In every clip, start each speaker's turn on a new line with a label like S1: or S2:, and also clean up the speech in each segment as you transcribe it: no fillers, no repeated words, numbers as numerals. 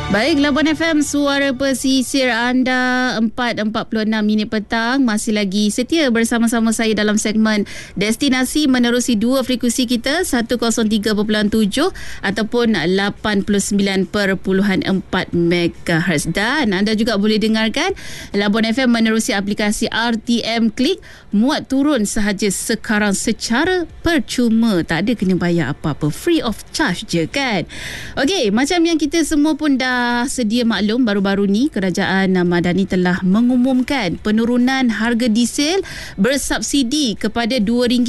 S1: Baik, Labuan FM, suara pesisir anda, 4.46 petang. Masih lagi setia bersama-sama saya dalam segmen Destinasi menerusi dua frekuensi kita, 103.7 ataupun 89.4 MHz. Dan anda juga boleh dengarkan Labuan FM menerusi aplikasi RTM Klik. Muat turun sahaja sekarang secara percuma. Tak ada kena bayar apa-apa. Free of charge je kan. Okey, macam yang kita semua pun dah sedia maklum, baru-baru ni Kerajaan Madani telah mengumumkan penurunan harga diesel bersubsidi kepada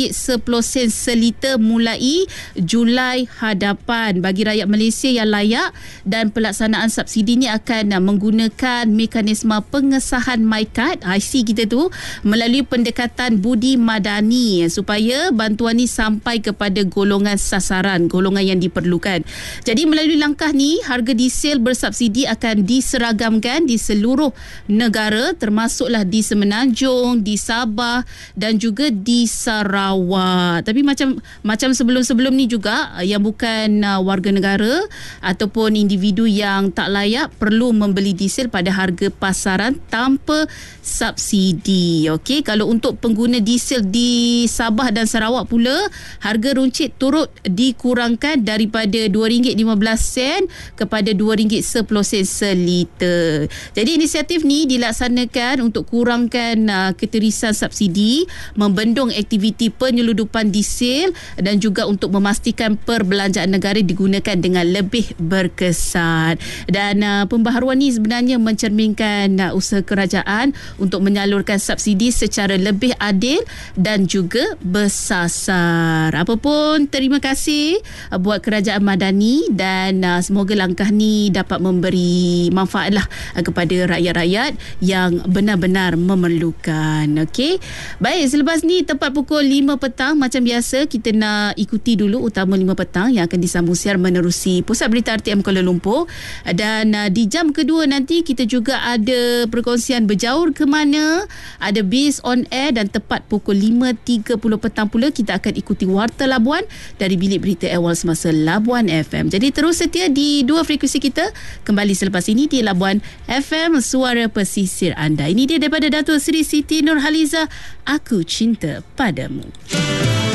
S1: RM2.10 seliter mulai Julai hadapan bagi rakyat Malaysia yang layak, dan pelaksanaan subsidi ni akan menggunakan mekanisme pengesahan MyCard IC kita tu melalui pendekatan budi madani supaya bantuan ni sampai kepada golongan sasaran, golongan yang diperlukan. Jadi melalui langkah ni, harga diesel bersubsidi akan diseragamkan di seluruh negara, termasuklah di Semenanjung, di Sabah dan juga di Sarawak. Tapi macam sebelum-sebelum ni juga, yang bukan warga negara ataupun individu yang tak layak perlu membeli diesel pada harga pasaran tanpa subsidi. Okey, kalau untuk pengguna diesel di Sabah dan Sarawak pula, harga runcit turut dikurangkan daripada RM2.15 kepada RM2.10 seliter. Jadi inisiatif ni dilaksanakan untuk kurangkan ketirisan subsidi, membendung aktiviti penyeludupan diesel dan juga untuk memastikan perbelanjaan negara digunakan dengan lebih berkesan. Dan pembaharuan ni sebenarnya mencerminkan usaha kerajaan untuk menyalurkan subsidi secara lebih adil dan juga bersasar. Apapun, terima kasih buat Kerajaan Madani, dan semoga langkah ni dapat memberi manfaatlah kepada rakyat-rakyat yang benar-benar memerlukan. Okey. Baik, selepas ni tepat pukul 5 petang macam biasa kita nak ikuti dulu Utama 5 petang yang akan disambung siar menerusi Pusat Berita RTM Kuala Lumpur, dan di jam kedua nanti kita juga ada perkongsian berjaur ke mana, ada Biz on Air, dan tepat pukul 5.30 petang pula kita akan ikuti Warta Labuan dari Bilik Berita Awal Semasa Labuan FM. Jadi terus setia di dua frekuensi kita. Kembali selepas ini di Labuan FM, suara pesisir anda. Ini dia daripada Datuk Seri Siti Nurhaliza, Aku Cinta Padamu.